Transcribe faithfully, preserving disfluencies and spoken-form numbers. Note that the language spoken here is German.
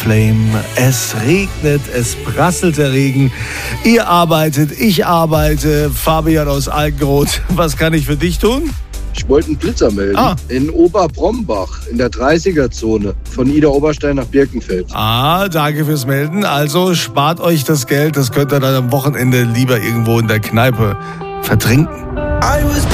Flame. Es regnet, es prasselt der Regen. Ihr arbeitet, ich arbeite. Fabian aus Altenroth, was kann ich für dich tun? Ich wollte einen Blitzer melden. Ah. In Oberbrombach, in der dreißiger-Zone, von Ida Oberstein nach Birkenfeld. Ah, danke fürs Melden. Also spart euch das Geld, das könnt ihr dann am Wochenende lieber irgendwo in der Kneipe vertrinken. I was